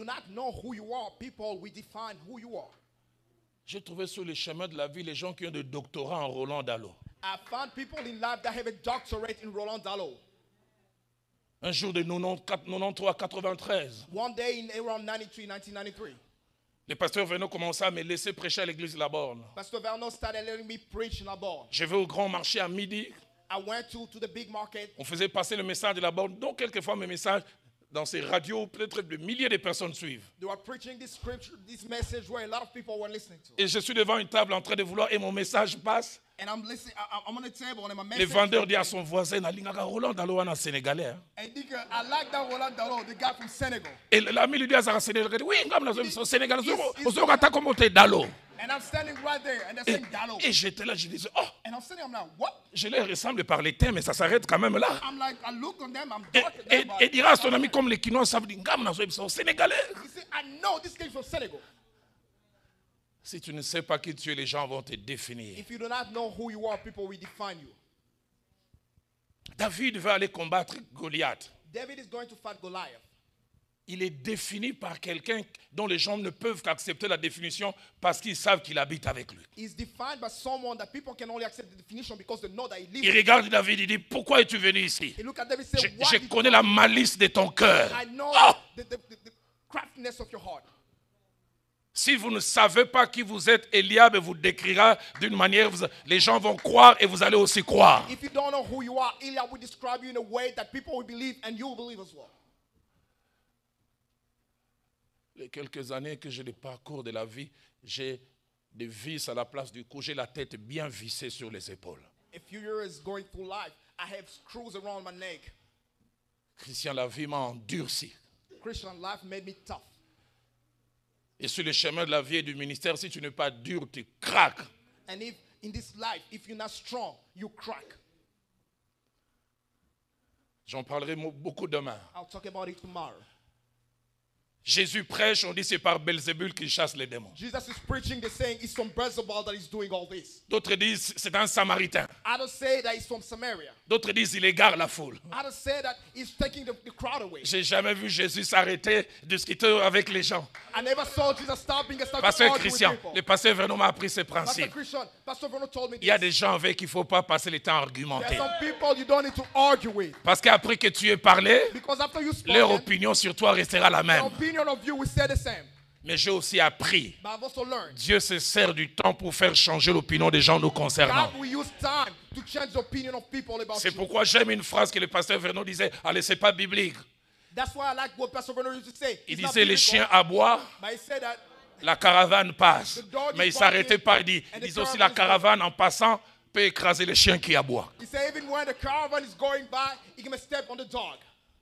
do not know who you are, people will define who you are. J'ai trouvé sur les chemins de la vie les gens qui ont des doctorats en Roland Dallot. I found people in life that have a doctorate in Roland Dallot. Un jour de 93-93, One day in around 1993, le pasteur Vernon commençait à me laisser prêcher à l'église de la Borne. Pastor Vernon started letting me preach in La Borne. Je vais au grand marché à midi. I went to the big market. On faisait passer le message de la Borne. Donc, quelquefois, mes messages, dans ces radios, peut-être des milliers de personnes suivent. They were preaching this scripture, this message where a lot of people were listening to. Et je suis devant une table en train de vouloir, et mon message passe. And I'm listening. I'm on the table and my Le message. vendeur dit à son voisin, Roland Dallot en sénégalais. Hein. And I like that Roland Dallot, the guy from Senegal. Et l'ami lui dit à Zara Sénégal, oui, comme nous Sénégal, comme Dallot. And I'm standing right there, and they're saying Dallot. Et j'étais là, je disais, oh, And I'm sitting, I'm like, what? je les ressemble par les thèmes, mais ça s'arrête quand même là. I'm like, I look on them, I'm dark at them. Et dira à son ami comme les Quinois savent dire, ils sont sénégalais. He said, I know this came from Senegal. Si tu ne sais pas qui tu es, les gens vont te définir. If you do not know who you are, people will define you. David veut aller combattre Goliath. David is going to fight Goliath. Il est défini par quelqu'un dont les gens ne peuvent qu'accepter la définition parce qu'ils savent qu'il habite avec lui. He's defined by someone that people can only accept the definition because they know that he lives. Il regarde David, il dit, pourquoi es-tu venu ici? He look at David and say, why Je did connais you la come? malice de ton cœur. I know Oh! the craftiness of your heart. Si vous ne savez pas qui vous êtes, Eliab vous décrira d'une manière, les gens vont croire et vous allez aussi croire. If you don't know who you are, Eliab will describe you in a way that people will believe and you will believe as well. Les quelques années que j'ai le parcours de la vie, j'ai des vis à la place du cou, j'ai la tête bien vissée sur les épaules. A few years going through life, I have screws around my neck. Christian, la vie m'a endurci. Christian life made me tough. Et sur le chemin de la vie et du ministère, si tu n'es pas dur, tu craques. And if in this life, if you're not strong, you crack. J'en parlerai beaucoup demain. I'll talk about it tomorrow. Jésus prêche, on dit c'est par Belzébul qu'il chasse les démons. Jesus is preaching, they're saying it's from Beelzebul that he's doing all this. D'autres disent c'est un Samaritain. Others say that he's from Samaria. D'autres disent il égare la foule. Others say that he's taking the crowd away. J'ai jamais vu Jésus s'arrêter, discuter avec les gens. I never saw Jesus stopping and starting to Pasteur argue with Christian, people. le pasteur Vernon m'a appris ces Pastor principes. Christian, Pastor Vernon told me Il y a this. des gens avec qui il ne faut pas passer le temps à There argumenter. are some people you don't need to argue with. Parce qu'après que tu aies parlé, Because after you leur spoken, opinion sur toi restera la the même. opinion of you will stay the same. Mais j'ai aussi appris, But I've also learned Dieu se sert du temps pour faire changer l'opinion des gens nous concernant. God will use time to change the opinion of people about C'est you. pourquoi j'aime une phrase que le pasteur Vernon disait, allez, c'est pas biblique. That's why I like what Pastor Vernon used to say. Il It's not disait, les biblical, chiens aboient, but he said that la caravane passe. The dog is Mais il ne s'arrêtait pas, il and the disait aussi, caravan la is caravane en passant peut écraser les chiens qui aboient. he said even when the caravan is going by, he can step on the dog.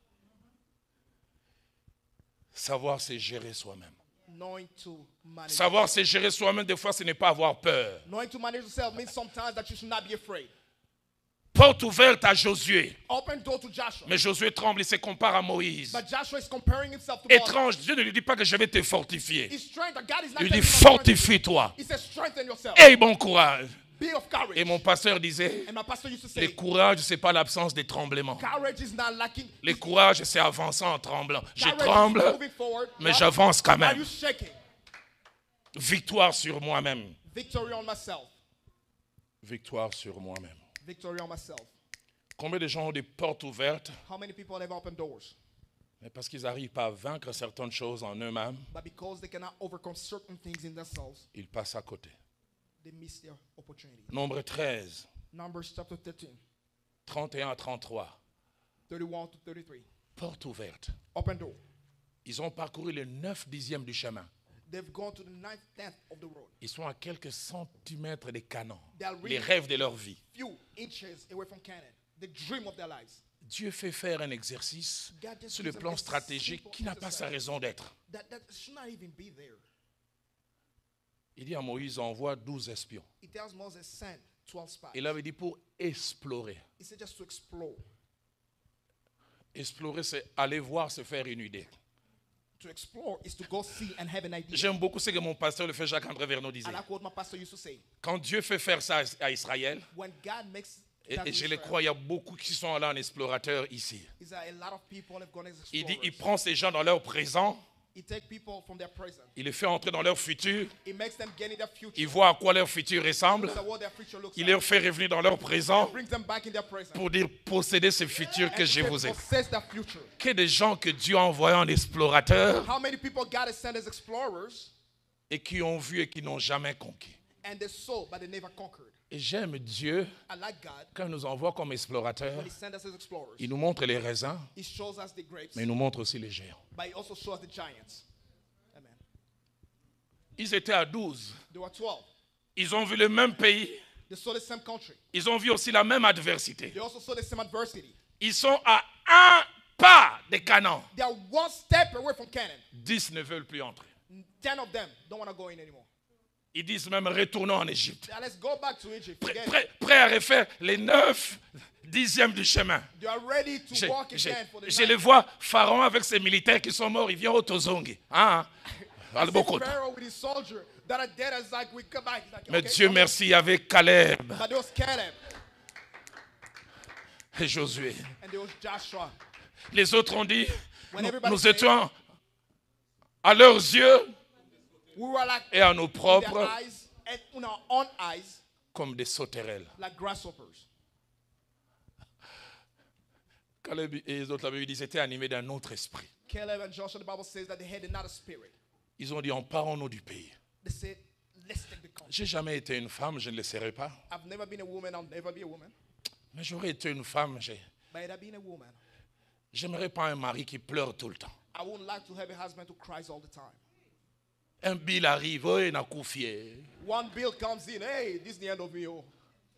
Savoir, c'est gérer soi-même. Knowing to manage. Savoir, c'est gérer soi-même, des fois, ce n'est pas avoir peur. Knowing to manage yourself means sometimes that you should not be afraid. Porte ouverte à Josué. Open door to Joshua. Mais Josué tremble, il se compare à Moïse. But Joshua is comparing himself to Moses. Étrange, Dieu ne lui dit pas que je vais te fortifier. His strength, that God is not Il lui telling dit him to strengthen you. fortifie-toi. He says strengthen yourself. Aie bon courage. Be of courage. Et mon pasteur disait, And my pastor used to le say, courage, ce n'est pas l'absence des tremblements. courage is not lacking. Le courage, c'est avancer en tremblant. Je Courage is tremble, moving forward. mais What? j'avance quand Are même. you shaking? Victoire sur moi-même. Victory on myself. Victoire sur moi-même. Victory on myself. Combien de gens ont des portes ouvertes, How many people have opened doors? mais parce qu'ils n'arrivent pas à vaincre certaines choses en eux-mêmes, But because they cannot overcome certain things in themselves, ils passent à côté. they miss their opportunity. Nombre 13, Numbers chapter 13, 31 à 33. 31 to 33. Porte ouverte. Open door. Ils ont parcouru le 9/10 du chemin. They've gone to the 9/10 of the road. Ils sont à quelques centimètres des canons. They are Les really rêves de leur vie. few inches away from Canaan. The dream of their lives. Dieu fait faire un exercice God just sur le gives them plan a stratégique simple qui n'a pas sa exercise. raison d'être. That should not even be there. Il dit à Moïse, envoie 12 espions. He tells Moses, send 12 spies. Il avait dit pour explorer. He said just to explore. Explorer, c'est aller voir, se faire une idée. To explore is to go see and have an idea. J'aime beaucoup ce que mon pasteur, le frère Jacques-André Vernon, disait. I like what my pastor used to say. Quand Dieu fait faire ça à Israël, When God makes et that je to le Israel, crois, il y a beaucoup qui sont allés en explorateur ici. is that a lot of people have gone and Il dit, il explorers. prend ces gens dans leur présent He takes people from their present. Il les fait entrer dans leur futur. He makes them get in their future. Il voit à quoi leur futur ressemble. So what their future looks Il like. leur fait revenir dans leur présent Brings them back in their present. pour dire possédez ce futur que And je they vous ai. possess that future. Que des gens que Dieu a envoyés en explorateurs How many people God has sent as explorers et qui ont vu et qui n'ont jamais conquis. and they saw but they never conquered? Et j'aime Dieu I like God quand il nous envoie comme explorateurs. when He sent us as explorers. Il nous montre les raisins, He shows us the grapes, mais il nous montre aussi les géants. but He also shows us the giants. Amen. Ils étaient à 12. There were 12. Ils ont vu le même pays. They saw the same country. Ils ont vu aussi la même adversité. They also saw the same adversity. Ils sont à un pas de Canaan. They are one step away from Canaan. 10 ne veulent plus entrer. 10 of them don't want to go in anymore. Ils disent même retournons en Égypte. Now let's go back to Egypt. Forget it. Prêts à refaire les 9 dixièmes du chemin. They are ready to walk again for the Je les night. vois, Pharaon avec ses militaires qui sont morts, il vient au Tozongi. Hein? I see Pharaoh with his soldier that are dead. It's like we come back. He's like, Mais okay, Dieu come merci, il y avait Caleb on. But there was Caleb et Josué. and there was Joshua. Les autres ont dit, When everybody nous said, étions à leurs yeux we were like et à nos in their propres eyes and in our own eyes comme des sauterelles. like grasshoppers. Caleb et les autres, la Bible dit, ils étaient animés d'un autre esprit. Caleb and Joshua, the Bible says that they had another spirit. Ils ont dit, emparons-nous du pays. They said, let's take the country. J'ai jamais été une femme, je ne le serai pas. I've never been a woman. I'll never be a woman. Mais j'aurais été une femme, But I've been a woman. j'aimerais pas un mari qui pleure tout le temps. I wouldn't like to have a husband who cries all the time. Un bill arrive, oh, il n'a confié. One bill comes in, hey, this is the end of me. Oh.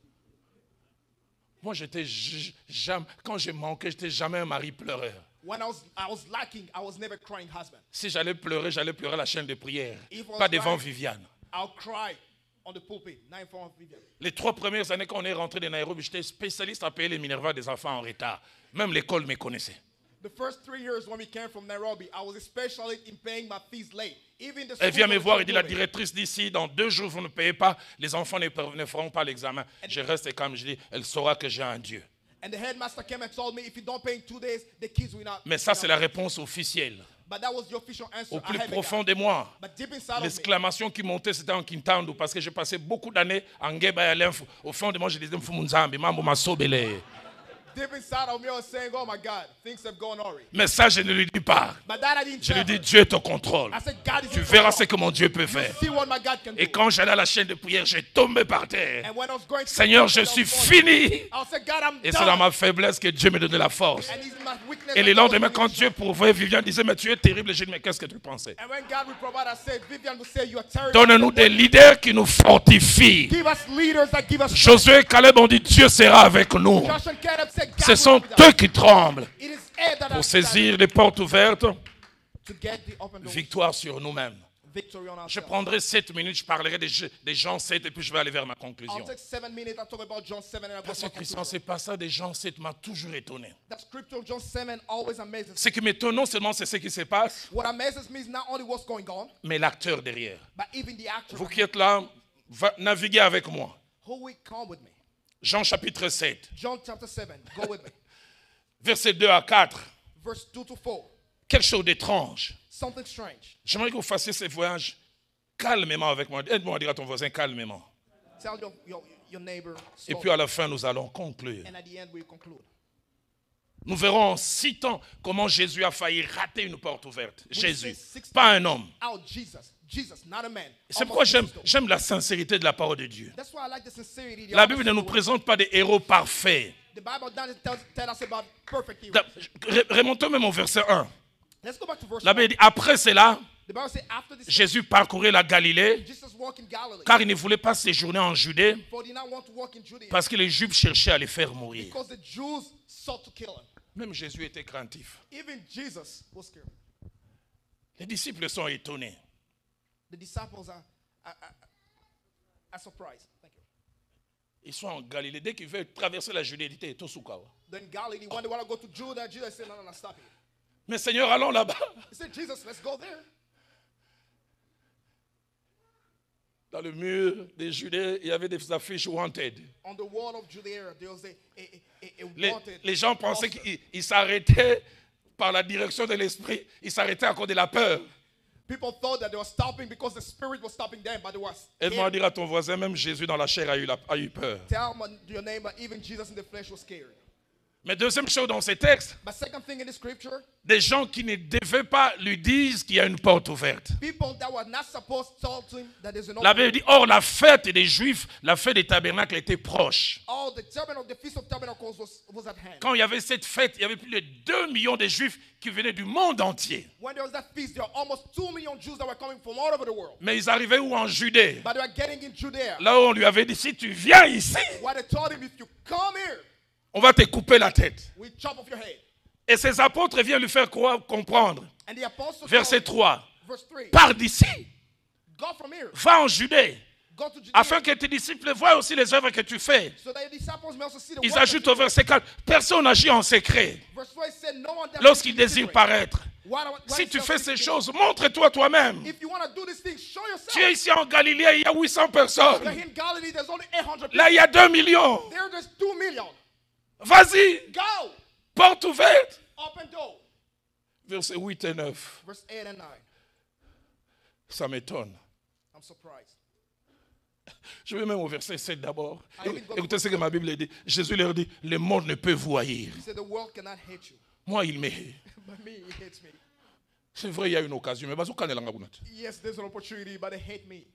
Moi, j'étais jamais, quand j'ai manqué, j'étais jamais un mari pleureur. When I was lacking, I was never crying husband. Si j'allais pleurer à la chaîne de prière, If I was pas devant crying, Viviane. I'll cry on the pulpit, not in front of Vivian. Les 3 premières années quand on est rentré de Nairobi, j'étais spécialiste à payer les Minerva des enfants en retard. Même l'école me connaissait. The first 3 years when we came from Nairobi, I was a specialist in paying my fees late. Even the Elle vient me voir et et dit, la directrice d'ici, dans 2 jours, vous ne payez pas, les enfants ne feront pas l'examen. Je reste calme, je dis, elle saura que j'ai un Dieu. And the headmaster came and told me, if you don't pay in 2 days, the kids will not. Mais ça, c'est la réponse officielle. But that was the official answer. Au I plus have a profond God. de moi, But deep inside of me, l'exclamation qui montait, c'était en Kintandu, parce que j'ai passé beaucoup d'années en Ngeba et à l'Info. Au fond de moi, je disais, Mfumunzambi, Mambo Masobele. deep inside of me, I was saying, oh my God, things have gone awry. Mais ça, je ne lui dis pas. But that I didn't Je lui tell dis, her. Dieu est au contrôle. I said, God is Tu in verras control. ce que mon Dieu peut faire. See what my God can Et do. quand j'allais à la chaîne de prière, j'ai tombé par terre. And when I was going to Seigneur, the je hospital, suis I was falling. fini. I said, God, I'm Et c'est dans done. ma faiblesse que Dieu me donnait la force. And it's my weakness Et that le God lendemain, was quand giving Dieu pourvoyait, Viviane disait, mais tu es terrible. J'ai dit, mais qu'est-ce que tu pensais? And when God will provide, I said, Vivian will say, you are terrible. Donne-nous des leaders qui nous fortifient. Give us leaders that give us strength. Josué et Caleb ont dit, Dieu sera avec nous. Joshua and Caleb said, God Ce will sont be with us. eux qui tremblent It is air that pour has saisir les portes ouvertes. to get the open doors. Victoire sur nous-mêmes. Victory on Je ourselves. prendrai 7 minutes, je parlerai des Jean 7 et puis je vais aller vers ma conclusion. I'll take 7 minutes. I'll talk about John 7 and I'll go Parce to que my Christian, conclusion. c'est pas ça des Jean 7 m'a toujours étonné. That scripture of John 7 always amazes me. Ce qui m'étonne non seulement c'est ce qui se passe, What amazes me is not only what's going on, mais l'acteur derrière. but even the actor. Vous qui êtes là, naviguez avec moi. Who will come with me? Jean chapitre 7, John chapter 7. Go with me. versets 2 à 4. Verse 2 to 4. Quelque chose d'étrange. Something strange. J'aimerais que vous fassiez ce voyage calmement avec moi. Aide-moi à dire à ton voisin calmement. Tell your neighbor Et slowly. puis à la fin, nous allons conclure. And at the end, we'll conclude. Nous verrons en 6 temps comment Jésus a failli rater une porte ouverte. Jésus, see 6 pas un homme. Out Jesus, not a man. C'est Almost pourquoi Jesus, though. j'aime la sincérité de la parole de Dieu. That's why I like the sincerity. La Bible ne nous présente pas des héros parfaits. The Bible doesn't tell us about perfect heroes. Remontons même au verset 1. Let's go back to verse La 1. Bible dit, après cela, The Bible says, after this, Jésus parcourait la Galilée, Jesus walked in Galilee. car il ne voulait pas séjourner en Judée, For he did not want to walk in Judea. parce que les Juifs cherchaient à les faire mourir. Because the Jews sought to kill him. Même Jésus était craintif. Even Jesus was scared. Les disciples sont étonnés. The disciples are surprised. Thank you. Ils sont en Galilée. Dès qu'ils veulent traverser la Judée, ils disent, Tosukawa. Then Galilee, when they want to go to Judah, Jesus said, no, stop here. Mais Seigneur, allons là-bas. He said, Jesus, let's go there. Dans le mur des Judées, il y avait des affiches wanted. On the wall of Judea, there was a Les, wanted. les gens pensaient poster. qu'ils s'arrêtaient par la direction de l'esprit. Ils s'arrêtaient à cause de la peur. People thought that they were stopping because the Spirit was stopping them, but they were Aide-moi à scared. dire à ton voisin, même Jésus dans la chair a eu peur. Tell your neighbor, even Jesus in the flesh was scared. Mais deuxième chose dans ces textes, But second thing in the scripture, des gens qui ne devaient pas lui disent qu'il y a une porte ouverte. people that were not supposed to tell to him that there's an La open Bible dit, or la fête des Juifs, la fête des tabernacles était proche. Oh, the Feast of Tabernacles was at hand. Quand il y avait cette fête, il y avait plus de 2 millions de Juifs qui venaient du monde entier. When there was that feast, there were almost 2 million Jews that were coming from all over the world. Mais ils arrivaient où? En Judée. But they were getting in Judea. Là où on lui avait dit, si tu viens ici, Why they told him, if you come here, on va te couper la tête. we chop off your head. Et ses apôtres viennent lui faire comprendre. And the apostles Verset told him, 3. verse 3, Pars d'ici, go from here, va en Judée, go to Judea, afin que tes disciples voient aussi les œuvres que tu fais. so that your disciples may also see the Ils works that ajoutent you au do. verset 4, personne n'agit en secret. Verse 4 said, no one does Lorsqu'il anything in désire secret. paraître, Why si tu yourself fais in ces secret? choses, montre-toi toi-même. If you want to do these things, show Tu es yourself. ici en Galilée, il y a 800 personnes. You're in Galilee, there's only 800 people. Là, il y a 2 millions. There's 2 million. Vas-y, Go. porte ouverte. Open door. Versets 8 et 9. Verse 8 and 9. Ça m'étonne. I'm surprised. Je vais même au verset 7 d'abord. I will go to Écoutez ce que ma Bible dit. Jésus leur dit, le monde ne peut vous haïr. He said, the world cannot hate you. Moi, il m'hait. But me, he hates me. C'est vrai, il y a une occasion. Mais bazooka ne langa bunat. Yes, there's an opportunity, but they hate me.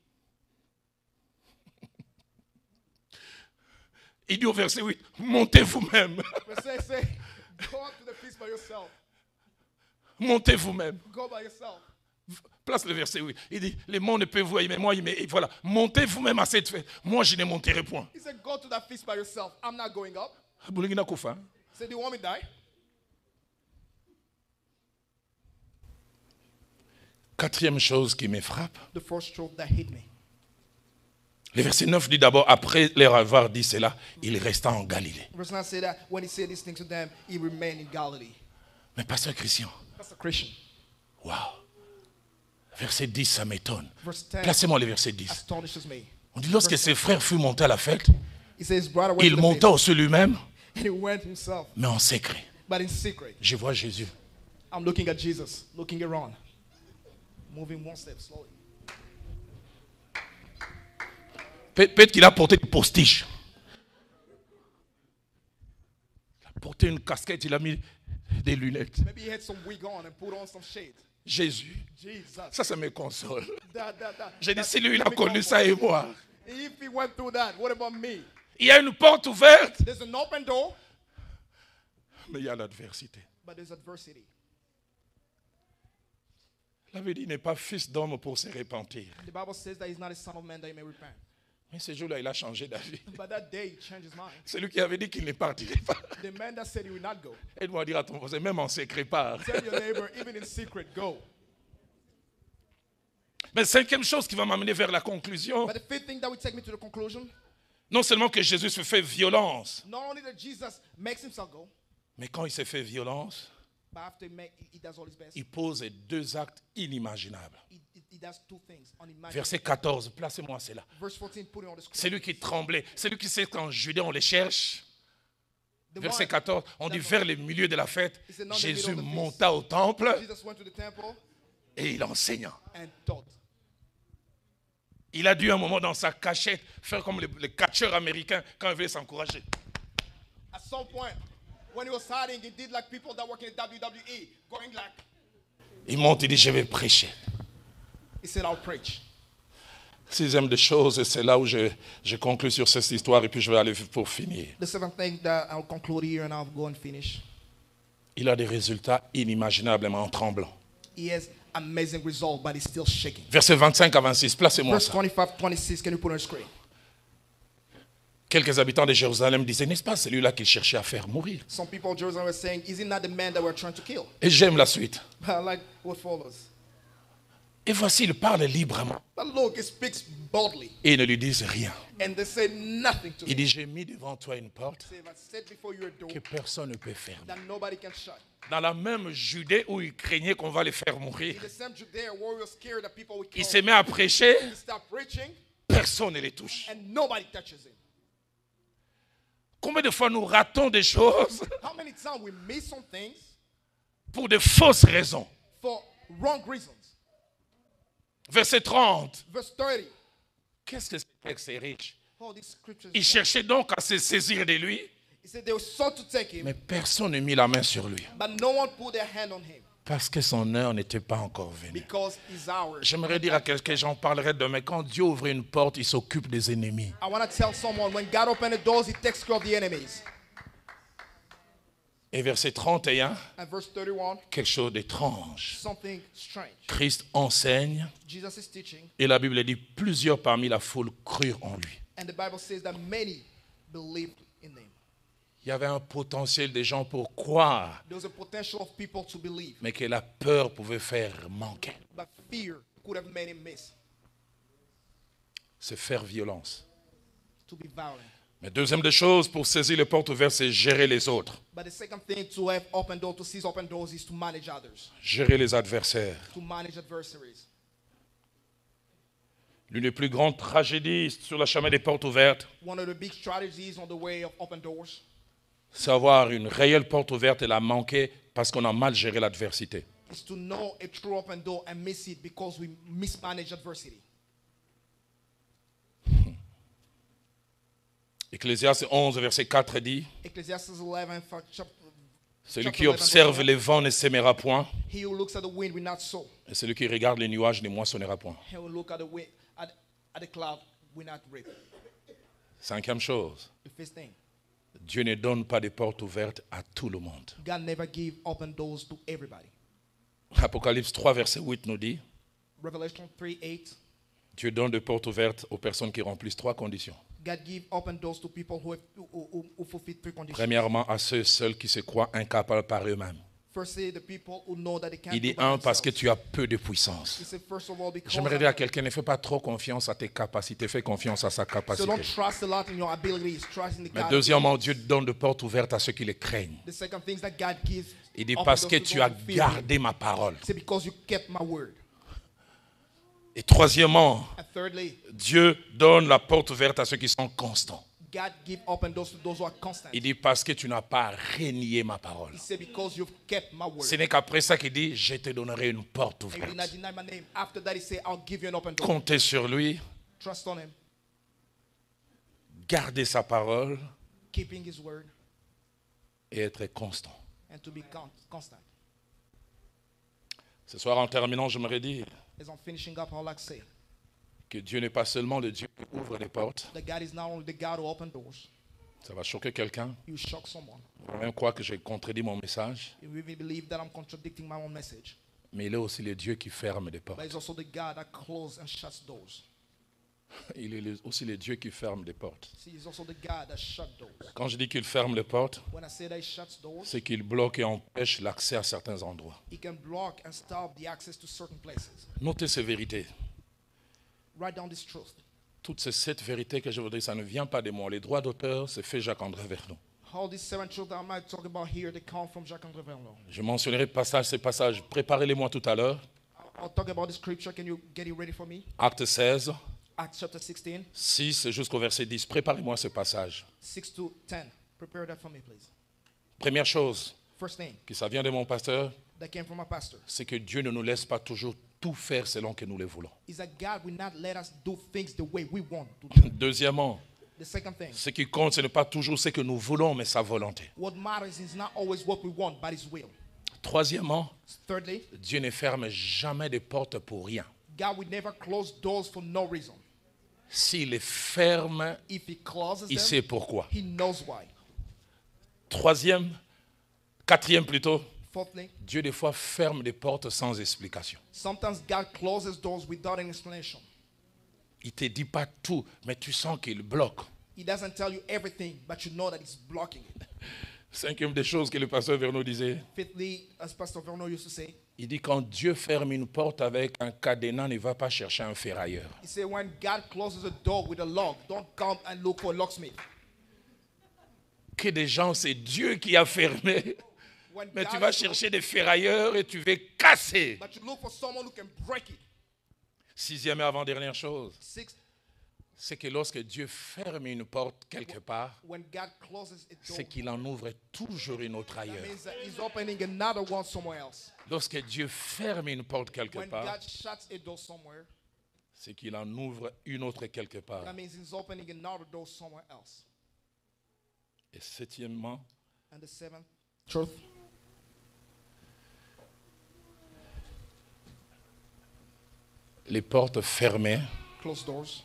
Il dit au verset 8, montez vous-même. Verse 8 say, go up to the feast by yourself. Montez vous-même. Go by yourself. Place le verset 8. Il dit, le monde ne peut vous haïr, mais moi, il m'hait. Voilà, montez vous-même à cette fête. Moi, je ne monterai point. He said, go to that feast by yourself. I'm not going up. Boulingina Koufa. He said, do you want me to die? Quatrième chose qui me frappe. The first truth that hit me. Le verset 9 dit d'abord, après leur avoir dit cela, il resta en Galilée. Verse 9 say that when he said these things to them, he remained in Galilee. Mais pasteur Christian, That's a Christian. waouh. Verset 10, ça m'étonne. Verse 10 Placez-moi le verset 10. astonishes me. On dit, lorsque ses frères furent montés à la fête, He says, brother went il to the monta feast, aussi lui-même, and he went himself, mais en secret. but in secret. Je vois Jésus. I'm looking at Jesus, looking around, moving one step slowly. Peut-être qu'il a porté des postiches. Il a porté une casquette, il a mis des lunettes. Maybe he had some wig on and put on some shade. Jésus. Jesus. Ça me console. That, J'ai dit, that si lui, il a make me connu ça et moi. If he went through that, what about me? Il y a une porte ouverte, There's an open door, mais il y a l'adversité. but there's adversity. La Bible dit, il n'est pas fils d'homme pour se repentir. The Bible says that he's not a son of man that he may repent. Mais ce jour-là, il a changé d'avis. But that day, he changed his mind. C'est lui qui avait dit qu'il ne partirait pas. The man that said he would not go. Aide-moi à dire à ton voisin, même en secret part. Tell your neighbor, even in secret, go. Mais cinquième chose qui va m'amener vers la conclusion, But the fifth thing that would take me to the conclusion, non seulement que Jésus se fait violence, not only that Jesus makes himself go, mais quand il se fait violence, but after he does all his best, il pose 2 actes inimaginables. he does 2 things unimaginable. Verset 14, placez-moi cela. Verse 14, put it on the screen. Celui qui tremblait, celui qui sait qu'en Judée on les cherche. The Verset one 14, on dit vers le milieu de la fête, It's not the Jésus middle of the monta au temple Jesus went to the temple et il enseigna. and taught. Il a dû un moment dans sa cachette faire comme les catcheurs américains quand ils veulent s'encourager. At some point, when he was hiding, he did like people that work in the WWE, going like, Il monte, il dit, je vais prêcher. he said, I'll preach. Sixième des choses, et c'est là où je conclue sur cette histoire et puis je vais aller pour finir. The seventh thing that I'll conclude here and I'll go and finish. Il a des résultats inimaginablement tremblants. He has amazing result, but he's still shaking. Versets 25 à 26, placez-moi Verse ça. 25, 26, can you put on the screen? Quelques habitants de Jérusalem disaient, n'est-ce pas celui-là qu'il cherchait à faire mourir? Some people in Jerusalem were saying, is he not the man that we're trying to kill? Et j'aime la suite. But I like what follows. Et voici, il parle librement. But look, he speaks boldly. Et ils ne lui disent rien. And they say nothing to Il him. dit, j'ai mis devant toi une porte Say, if I set before you a door que personne ne peut fermer. that nobody can shut. Dans la même Judée où il craignait qu'on va les faire mourir, In the same Judea where we were scared that people would il kill se him, met à prêcher, he started preaching personne ne les touche. and nobody touches him. Combien de fois nous ratons des choses How many times we miss some things pour de fausses raisons? for wrong reasons? Verset 30. Verse 30. Qu'est-ce que ce texte est riche? Oh, these scriptures. Ils cherchaient donc à se saisir de lui, He said they sought to take him, mais personne n'a mis la main sur lui. but no one put their hand on him Parce que son heure n'était pas encore venue. because his hour. J'aimerais dire à quelqu'un, j'en parlerai demain, quand Dieu ouvre une porte, il s'occupe des ennemis. I want to tell someone when God opens the doors, he takes care of the enemies. Et verset 31, And verse 31, quelque chose d'étrange. something strange. Christ enseigne, Jesus is teaching, et la Bible dit, plusieurs parmi la foule crurent en lui. and the Bible says that many believed in him. Il y avait un potentiel des gens pour croire, There was a potential of people to believe, mais que la peur pouvait faire manquer. but fear could have made him miss, C'est faire violence. to be violent. Mais deuxième des choses, pour saisir les portes ouvertes, c'est gérer les autres. But the second thing to have open doors, to seize open doors, is to manage others, Gérer les adversaires. to manage adversaries. L'une des plus grandes tragédies sur le chemin des portes ouvertes, One of the big strategies on the way of open doors c'est avoir une réelle porte ouverte et la manquer parce qu'on a mal géré l'adversité. is to know a true open door and miss it because we mismanage adversity. Ecclésiaste 11, verset 4 dit, Ecclesiastes 11, celui qui observe les vents ne s'aimera point, he who looks at the wind will not sow. et celui qui regarde les nuages ne moissonnera point. He who look at the wind, at the cloud will not reap. Cinquième chose, The first thing, Dieu ne donne pas de portes ouvertes à tout le monde. God never give open doors to everybody. Apocalypse 3, verset 8 nous dit, Revelation 3:8, Dieu donne des portes ouvertes aux personnes qui remplissent trois conditions. God give open doors to people who fulfill three conditions. Premièrement, à ceux seuls qui se croient incapables par eux-mêmes. Firstly, the people who know that they can't Il dit do by un, parce que themselves. tu as peu de puissance. He said, first of all, because J'aimerais dire à quelqu'un, ne fais pas trop confiance à tes capacités, fais confiance à sa so capacité. don't trust a lot in your abilities, trust in the Mais God. deuxièmement, Dieu donne des portes ouvertes à ceux qui les craignent. The second thing is that God gives. Il dit open parce doors que to tu those as who fear Him. gardé ma parole. He said, because you kept my word. Et troisièmement, And thirdly, Dieu donne la porte ouverte à ceux qui sont constants. God give open doors to those who are constant. Il dit parce que tu n'as pas renié ma parole. He said, because you've kept my word. Ce n'est qu'après ça qu'il dit, je te donnerai une porte And he did not ouverte. deny my name. After that, he said, I'll give you an open door. Comptez sur lui, Trust on him, garder sa parole keeping his word, et être constant. and to be constant. Ce soir, en terminant, j'aimerais dire As I'm finishing up, I'd like to say que Dieu n'est pas seulement le Dieu qui ouvre les portes. that God is not only the God who opens doors, Ça va choquer quelqu'un. you shock someone. Il va même croire que j'ai contredit mon message. You even believe that I'm contradicting my own message. Mais il est aussi le Dieu qui ferme des But portes. it's also the God that closes and shuts doors. Il est aussi le Dieu qui ferme des portes. See, it's also the God that shuts doors. Quand je dis qu'il ferme les portes, When I say that he shuts doors, c'est qu'il bloque et empêche l'accès à certains endroits. he can block and stop the access to certain places. Notez ces vérités. Write down this truth. Toutes ces 7 vérités que je vous dis, ça ne vient pas de moi. Les droits d'auteur, c'est fait Jacques-André Vernon. All these 7 truths that I might talk about here, they come from Jacques-André Vernon. Je mentionnerai ces passages. Préparez-les-moi tout à l'heure. I'll talk about the scripture. Can you get it ready for me? Acte 16, Acts chapter 16, 6 jusqu'au verset 10. Préparez-moi ce passage. 6 to 10. Prepare that for me, please. Première chose, First thing que ça vient de mon pasteur, that came from my pastor c'est que Dieu ne nous laisse pas toujours tout faire selon que nous le voulons. is that God will not let us do things the way we want to do. Deuxièmement, The second thing, ce qui compte, ce n'est pas toujours ce que nous voulons, mais sa volonté. what matters is not always what we want, but His will. Troisièmement, Thirdly, Dieu ne ferme jamais de portes pour rien. God will never close doors for no reason. S'il les ferme, If He closes il them, sait pourquoi. He knows why. Quatrième plutôt, Fourthly, Dieu des fois ferme des portes sans explication. sometimes God closes doors without an explanation. Il ne te dit pas tout, mais tu sens qu'il bloque. He doesn't tell you everything, but you know that He's blocking it. Cinquième des choses que le pasteur Vernon disait, Fifthly, as Pastor Vernon used to say, il dit quand Dieu ferme une porte avec un cadenas, ne va pas chercher un ferrailleur. he said, when God closes a door with a lock, don't come and look for a locksmith. Que des gens, c'est Dieu qui a fermé, When mais God tu vas closes- chercher des ferrailleurs et tu vas casser. But you look for someone who can break it. Sixième et avant-dernière chose, Sixth, c'est que lorsque Dieu ferme une porte quelque part, when God closes a door, c'est qu'il en ouvre toujours une autre that ailleurs. means that He's opening another one somewhere else. Lorsque Dieu ferme une porte quelque When part, God shuts a door somewhere, c'est qu'il en ouvre une autre quelque part. That means he's opening another door somewhere else. Et septièmement, And the seventh truth, les portes fermées, closed doors.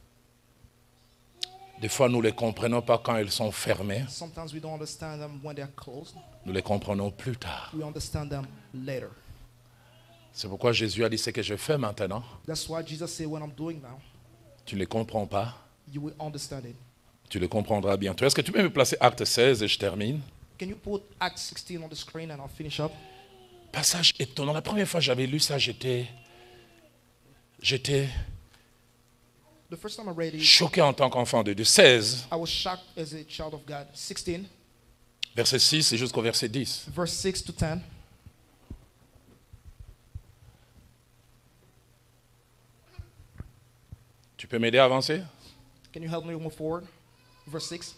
des fois nous ne les comprenons pas quand elles sont fermées, Sometimes we don't understand them when they're closed. nous les comprenons plus tard. We understand them later. C'est pourquoi Jésus a dit ce que je fais maintenant, That's why Jesus said, what I'm doing now, tu ne les comprends pas, you will understand it. tu le comprendras bientôt. Est-ce que tu peux me placer Acte 16 et je termine? Can you put Acts 16 on the screen and I'll finish up? Passage étonnant. La première fois que j'avais lu ça, j'étais The first time I read it, choqué en tant qu'enfant de Dieu. 16, I was shocked as a child of God. 16, verset 6 et jusqu'au verset 10. verse 6 to 10. Tu peux m'aider à avancer? Can you help me move forward? Verse 6.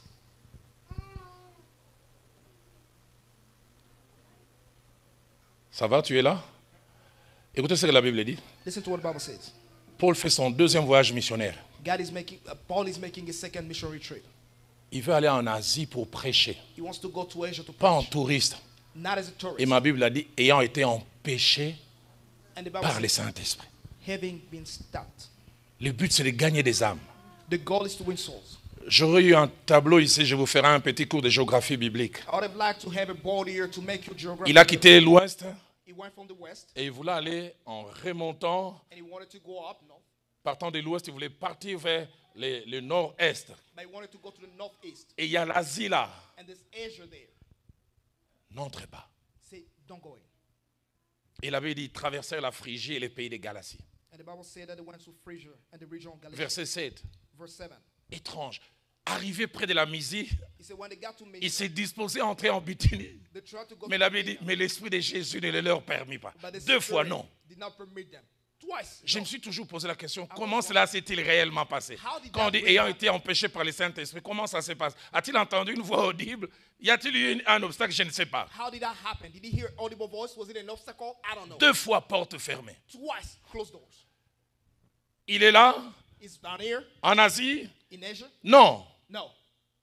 Ça va, tu es là? Écoutez ce que la Bible dit. Listen to what the Bible says. Paul fait son deuxième voyage missionnaire. Paul is making his second missionary trip. Il veut aller en Asie pour prêcher, He wants to go to Asia to pas en preach, touriste. not as a tourist. Et ma Bible a dit, ayant été empêché And the Bible par le says, Saint-Esprit. having been stopped. Le but, c'est de gagner des âmes. The goal is to win souls. J'aurais eu un tableau ici, je vous ferai un petit cours de géographie biblique. I would have liked to have a board here to make you geography. Il a quitté l'Ouest He went from the west et il voulait aller en remontant. and he wanted to go up north, Partant de l'Ouest, il voulait partir vers le Nord-Est. but he wanted to go to the northeast. Et il y a l'Asie là. And there's Asia there. N'entrez pas. Say, don't go in. Il avait dit traverser la Phrygie et les pays de Galatie. And the Bible said that they went to Phrygia and the region of Galatia. Verset 7. Verse 7. Étrange. Arrivé près de la Mysie, He said, when they got to il Mysia, s'est disposé à entrer en Bithynie. they tried to go Mais to la Bible dit, Bithynia, mais l'Esprit de Jésus ne le leur permit pas. but the Deux fois Spirit non. did not permit them. Twice. Je no. me suis toujours posé la question, comment cela s'est-il réellement passé? How did Quand on that dit really ayant happen? été empêché par le Saint-Esprit, comment ça se passe? A-t-il entendu une voix audible? Y a-t-il eu un obstacle? Je ne sais pas. How did that happen? Did he hear audible voice? Was it an obstacle? I don't know. Deux fois porte fermée. Twice closed doors. Il est là, Is down here en Asie? in Asia? Non. No.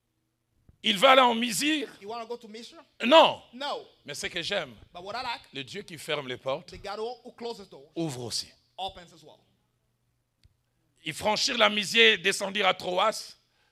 Il va aller en Misère? You want to go to Mysia? Non. No. Mais ce que j'aime, But what I like, le Dieu qui ferme les portes, the God who closes doors ouvre aussi. opens as well. Ils franchirent la Misère et descendirent à Troas.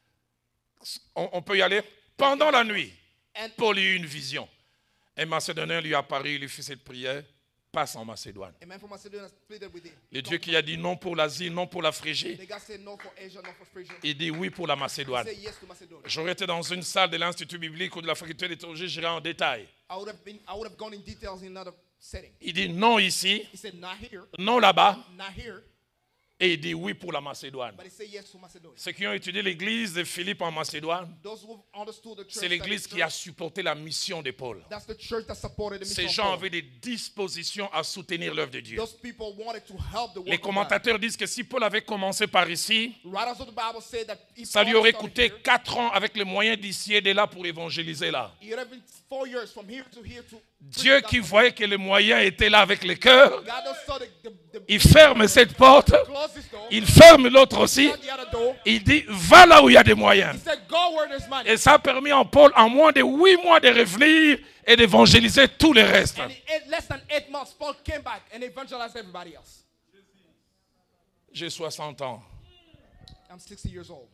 On peut y aller. Pendant la nuit, And Paul eut une vision. Un Macédonien lui apparut, il lui fit cette prière, passe en Macédoine. a man from Macedonia pleaded with him. Le Dieu qui a dit non pour l'Asie, non pour la Phrygie, The God said no for Asia, no for Phrygia. il dit oui pour la He Macédoine. said yes to Macedonia. J'aurais été dans une salle de l'Institut biblique ou de la faculté des théologie, j'irais en détail. I would have gone in details in another setting. Il dit non ici, He said not here, non là-bas, not here, et il dit oui pour la Macédoine. but he said yes to Macedonia. Ceux qui ont étudié l'église de Philippe en Macédoine, Those who understood the church, c'est l'église qui a supporté la mission de Paul. that's the church that supported the mission Ces of gens Paul. avaient des dispositions à soutenir l'œuvre de Dieu. Those people wanted to help the work Les of God. commentateurs disent que si Paul avait commencé par ici, Writers of the Bible say that if ça lui Paul aurait started coûté here, 4 ans avec les moyens d'ici et de là pour évangéliser là. it would have been 4 years from here to here to Dieu preach the qui gospel. voyait que les moyens étaient là avec le cœur, God knows saw the il ferme cette porte, close this door, il ferme l'autre aussi, shut the other door. il dit va là où il y a des moyens. He said, go where there's money. Et ça a permis à Paul en moins de 8 mois de revenir et d'évangéliser tout le reste. And in less than 8 months, Paul came back and evangelized everybody else. J'ai 60 ans. I'm 60 years old.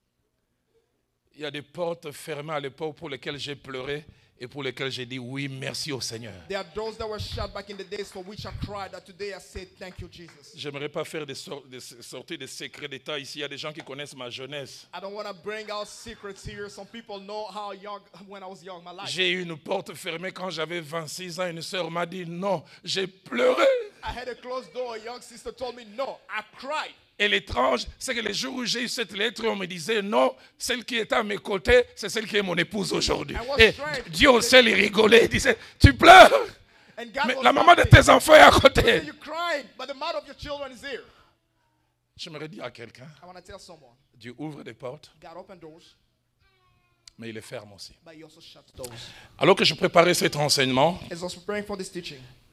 Il y a des portes fermées à l'époque pour lesquelles j'ai pleuré et pour lesquelles j'ai dit oui, merci au Seigneur. There are those that were shut back in the days for which I cried, that today I say thank you, Jesus. J'aimerais pas faire des sorties de secrets d'État ici. Il y a des gens qui connaissent ma jeunesse. I don't want to bring out secrets here. Some people know how young, when I was young, my life. J'ai eu une porte fermée quand j'avais 26 ans. Une sœur m'a dit non. J'ai pleuré. I had a closed door. A young sister told me no. I cried. Et l'étrange, c'est que les jours où j'ai eu cette lettre, on me disait non, celle qui est à mes côtés, c'est celle qui est mon épouse aujourd'hui. And what's Et strange, Dieu au ciel, il rigolait. Il disait, tu pleures. And God Mais was la maman de laughing. tes enfants est à He côté. said, you're crying, but the mouth of your children is here. J'aimerais dire à quelqu'un, I want to tell someone, Dieu ouvre des portes, God opened doors, mais il les ferme aussi. but he also shuts doors. Alors que je préparais cet enseignement, As I was preparing for this teaching,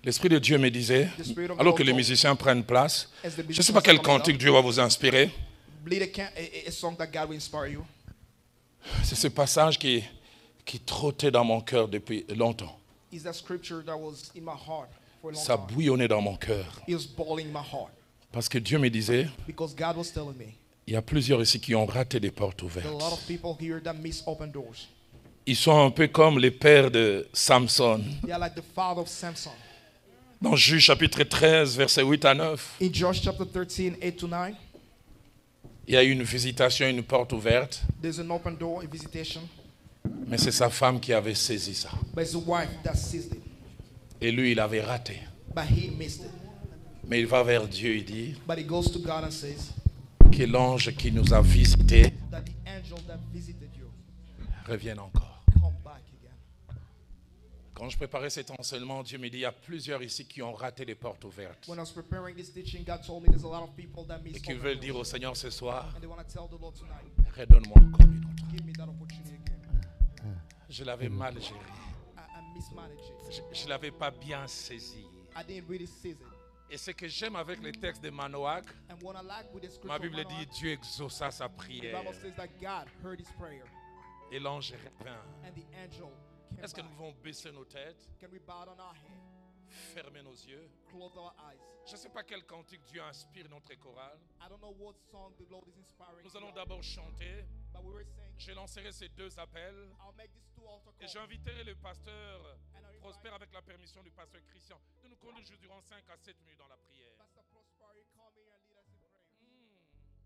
L'Esprit de Dieu me disait, The Spirit of alors God que les told me, musiciens prennent place, as the je ne sais musicians pas quel are coming cantique up, Dieu va vous inspirer. lead a song that God will inspire you. C'est ce passage qui trottait dans mon cœur depuis longtemps. Is that scripture that was in my heart for a long Ça time. bouillonnait dans mon cœur. It was boiling in my heart Parce que Dieu me disait, because God was telling me il y a plusieurs ici qui ont raté des portes there are a lot ouvertes. of people here that miss open doors. Ils sont un peu comme les pères de Samson. They are like the father of Samson. Dans Juge chapitre 13, versets 8 à 9, In Josh chapter 13, 8-9, il y a eu une visitation, une porte ouverte, there's an open door, a visitation, mais c'est sa femme qui avait saisi ça. but it's the wife that seized it. Et lui, il avait raté. But he missed it. Mais il va vers Dieu, il dit But he goes to God and says que l'ange qui nous a visités that the angel that visited you revienne encore. come back again. Quand je préparais cet enseignement, Dieu me dit, il y a plusieurs ici qui ont raté les portes ouvertes. When I was preparing this teaching, God told me there's a lot of people that miss Et qui open veulent dire doors. au Seigneur ce soir, And they want to tell the Lord tonight, redonne-moi encore une autre. give me that opportunity again. Je l'avais mal géré. I mismanaged it. Je ne l'avais pas bien saisi. I didn't really seize it. Et ce que j'aime avec les textes de Manoach, And what I like with the scripture, ma Bible of Manoah, dit Dieu exauça sa the prière Bible says that God heard his prayer et l'ange revint. and the angel came Est-ce que back. nous pouvons baisser nos têtes, Can we bow down our head, fermer nos yeux? close our eyes? Je ne sais pas quel cantique Dieu inspire notre chorale. I don't know what song the Lord is inspiring. Nous allons you on, d'abord chanter. but we were saying, Je lancerai ces deux appels I'll make these two altar et calls. j'inviterai le pasteur And I Prosper invite avec la permission du pasteur Christian de nous conduire durant 5 à 7 minutes dans la prière. Pastor Prosper, come here and lead us in prayer.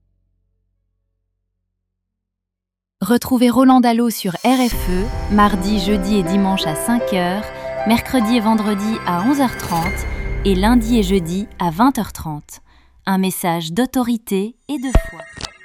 Retrouvez Roland Dallot sur RFE, mardi, jeudi et dimanche à 5h, mercredi et vendredi à 11h30 et lundi et jeudi à 20h30. Un message d'autorité et de foi.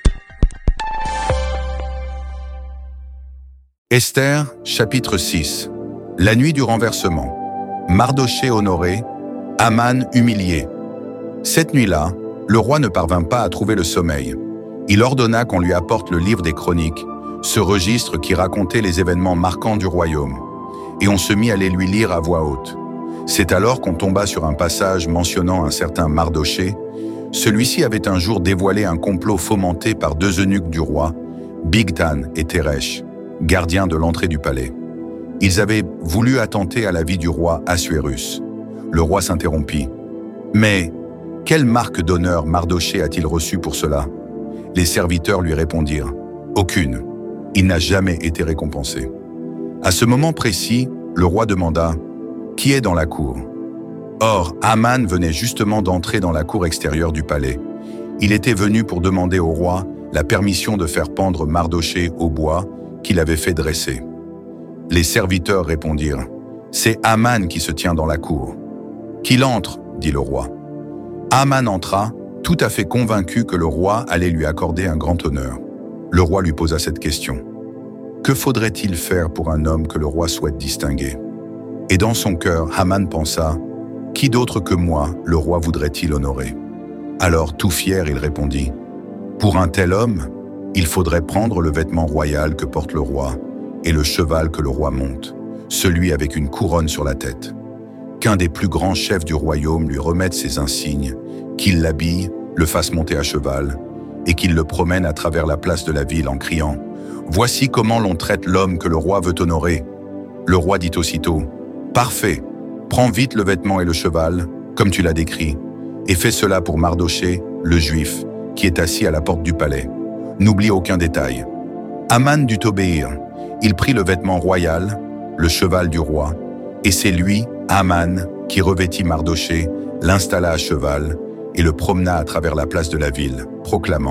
Esther, chapitre 6. La nuit du renversement. Mardochée honoré, Aman humilié. Cette nuit-là, le roi ne parvint pas à trouver le sommeil. Il ordonna qu'on lui apporte le livre des Chroniques, ce registre qui racontait les événements marquants du royaume. Et on se mit à les lui lire à voix haute. C'est alors qu'on tomba sur un passage mentionnant un certain Mardochée. Celui-ci avait un jour dévoilé un complot fomenté par deux eunuques du roi, Bigthan et Teresh, gardiens de l'entrée du palais. Ils avaient voulu attenter à la vie du roi Assuérus. Le roi s'interrompit. Mais quelle marque d'honneur Mardochée a-t-il reçu pour cela? Les serviteurs lui répondirent. Aucune. Il n'a jamais été récompensé. À ce moment précis, le roi demanda « Qui est dans la cour ?» Or, Aman venait justement d'entrer dans la cour extérieure du palais. Il était venu pour demander au roi la permission de faire pendre Mardochée au bois qu'il avait fait dresser. Les serviteurs répondirent « C'est Aman qui se tient dans la cour. »« Qu'il entre, » dit le roi. Aman entra, tout à fait convaincu que le roi allait lui accorder un grand honneur. Le roi lui posa cette question. Que faudrait-il faire pour un homme que le roi souhaite distinguer? Et dans son cœur, Aman pensa, qui d'autre que moi le roi voudrait-il honorer? Alors, tout fier, il répondit, pour un tel homme, il faudrait prendre le vêtement royal que porte le roi et le cheval que le roi monte, celui avec une couronne sur la tête. Qu'un des plus grands chefs du royaume lui remette ses insignes, qu'il l'habille, le fasse monter à cheval, et qu'il le promène à travers la place de la ville en criant « Voici comment l'on traite l'homme que le roi veut honorer. » Le roi dit aussitôt « Parfait, prends vite le vêtement et le cheval, comme tu l'as décrit, et fais cela pour Mardochée, le juif, qui est assis à la porte du palais. N'oublie aucun détail. » Aman dut obéir. Il prit le vêtement royal, le cheval du roi, et c'est lui, Aman, qui revêtit Mardochée, l'installa à cheval et le promena à travers la place de la ville, proclamant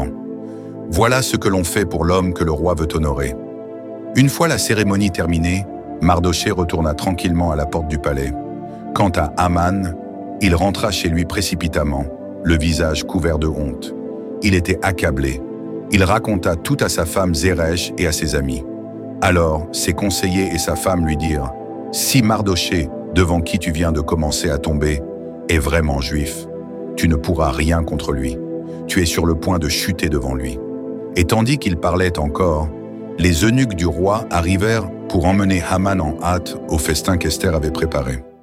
« Voilà ce que l'on fait pour l'homme que le roi veut honorer. » Une fois la cérémonie terminée, Mardochée retourna tranquillement à la porte du palais. Quant à Aman, il rentra chez lui précipitamment, le visage couvert de honte. Il était accablé. Il raconta tout à sa femme Zeresh et à ses amis. Alors, ses conseillers et sa femme lui dirent « Si Mardochée, devant qui tu viens de commencer à tomber, est vraiment juif, tu ne pourras rien contre lui. Tu es sur le point de chuter devant lui. » Et tandis qu'il parlait encore, les eunuques du roi arrivèrent pour emmener Haman en hâte au festin qu'Esther avait préparé.